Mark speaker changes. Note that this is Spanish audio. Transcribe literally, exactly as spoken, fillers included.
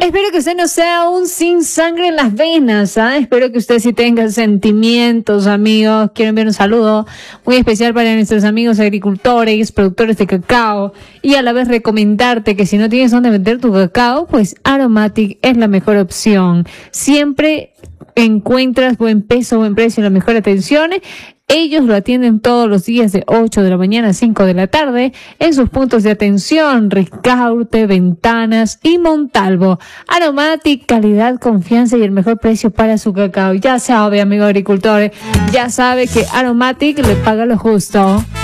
Speaker 1: Espero que usted no sea un sin sangre en las venas, ¿ah? Espero que usted sí tenga sentimientos, amigos. Quiero enviar un saludo muy especial para nuestros amigos agricultores, productores de cacao, y a la vez recomendarte que si no tienes dónde vender tu cacao, pues Aromatic es la mejor opción. Siempre encuentras buen peso, buen precio y la mejor atención. Ellos lo atienden todos los días de ocho de la mañana a cinco de la tarde en sus puntos de atención, Ricaurte, Ventanas y Montalvo. Aromatic, calidad, confianza y el mejor precio para su cacao. Ya sabe, amigo agricultor, ya sabe que Aromatic le paga lo justo.